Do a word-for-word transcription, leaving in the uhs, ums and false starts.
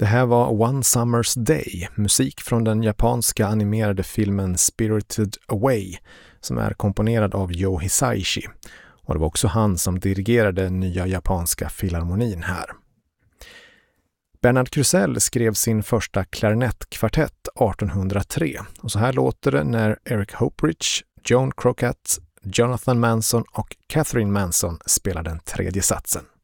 Det här var One Summer's Day, musik från den japanska animerade filmen Spirited Away som är komponerad av Joe Hisaishi. Och det var också han som dirigerade nya japanska filharmonin här. Bernard Krusell skrev sin första klarinettkvartett arton hundra tre och så här låter det när Eric Hopridge, Joan Crocat, Jonathan Manson och Catherine Manson spelar den tredje satsen.